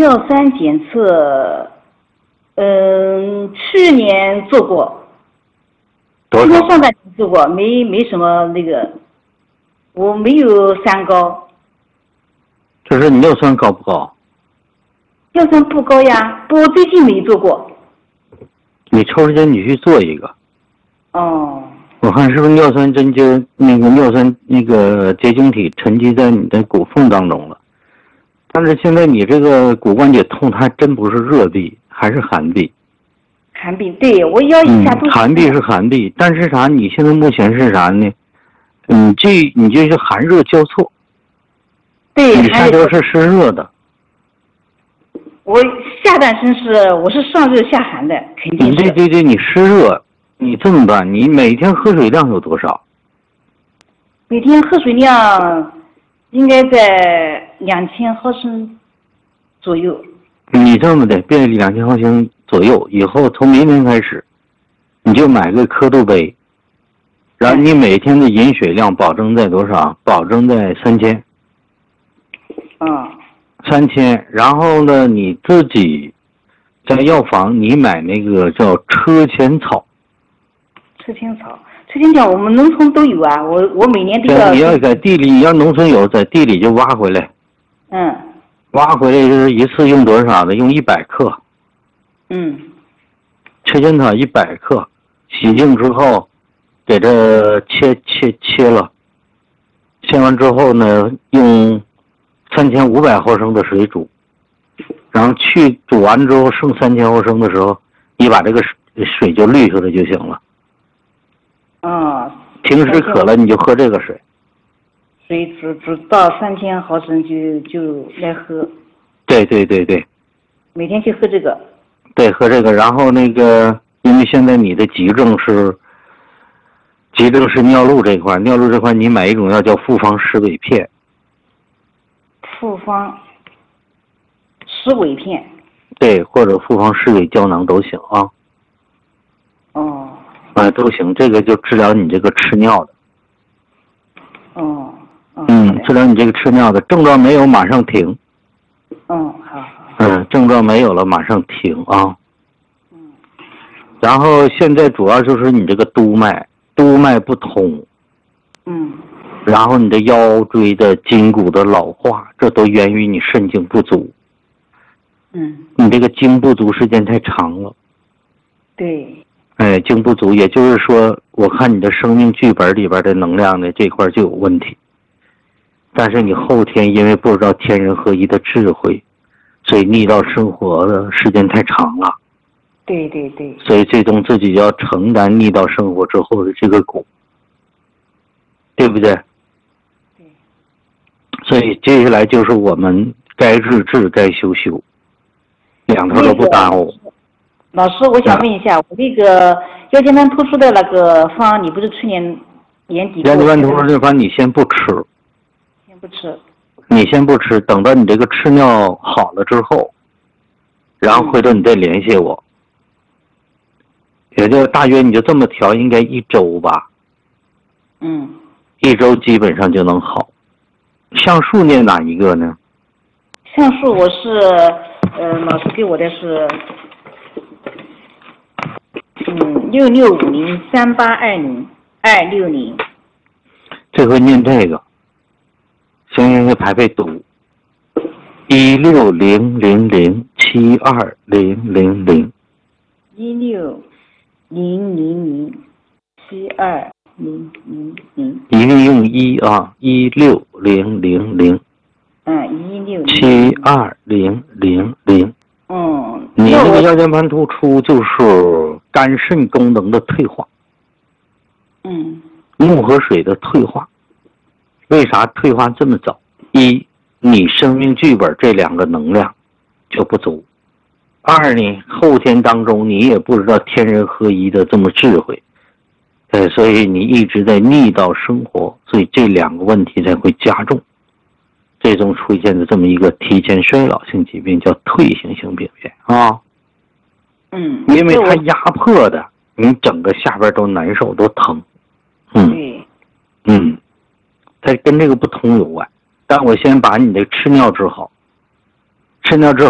尿酸检测，去年做过， 多少？ 去年上半年做过，没什么那个，我没有三高。 就是你尿酸高不高？ 尿酸不高呀，不过最近没做过。 你抽时间你去做一个。 哦。 我看是不是尿酸针灸那个尿酸那个结晶体沉积在你的骨缝当中了？但是现在你这个骨关节痛，它真不是热痹，还是寒痹。 寒痹，对，我腰以下都是。 寒痹是寒痹，但是啥？你现在目前是啥呢？你这是寒热交错。 对， 你下焦是湿热的。 我下半身我是上热下寒的，肯定是。 对，你湿热，你这么办？你每天喝水量有多少？ 每天喝水量应该在2000毫升左右。 你这么的，变2000毫升左右，以后从明天开始，你就买个刻度杯，然后你每天的饮水量保证在多少？保证在3000。3000，然后呢，你自己在药房你买那个叫车前草。 车前草我们农村都有啊，我每年都要。 你要在地里，你要农村有，在地里就挖回来。挖回来就是一次用多少的？用100克。车前草100克，洗净之后，给它切了，切完之后呢，用3500毫升的水煮，然后煮完之后剩3000毫升的时候，你把这个水就滤出来就行了。平时渴了你就喝这个水。 水煮到3000毫升就来喝。 对。 每天去喝这个。 对，喝这个，然后那个，因为现在你的急症是尿路这块，你买一种药叫复方湿尾片。 复方湿尾片。 对，或者复方湿尾胶囊都行啊。都行，这个就治疗你这个吃尿的。治疗你这个吃尿的症状没有马上停。 好。 症状没有了马上停啊。然后现在主要就是你这个督脉不通。然后你的腰椎的筋骨的老化，这都源于你肾精不足。你这个精不足时间太长了。 对。 精不足，也就是说，我看你的生命剧本里边的能量呢，这块就有问题。但是你后天因为不知道天人合一的智慧，所以逆道生活的时间太长了。 对。 所以最终自己要承担逆道生活之后的这个苦，对不对？ 对。 所以接下来就是我们该治治，该修修，两头都不耽误。 老师，我想问一下，我那个腰间盘突出的那个方，你不是去年年底？ 腰间盘突出这方你先不吃。你先不吃，等到你这个吃尿好了之后，然后回头你再联系我。也就大约你就这么调，应该1周吧。1周基本上就能好。橡树念哪一个呢？ 橡树我是老师给我的是66503820-260。 这回念这个。先排毒160007200。 160007200。 一定用1啊，16000。16000。你那个腰间盘突出就是肝肾功能的退化。木和水的退化。为啥退化这么早？一，你生命剧本这2个能量就不足；二呢，后天当中你也不知道天人合一的这么智慧，所以你一直在逆道生活，所以这2个问题才会加重，最终出现的这么一个提前衰老性疾病，叫退行性病变啊。因为它压迫的，你整个下边都难受，都疼。它跟这个不通有关，但我先把你的吃尿治好，吃尿之后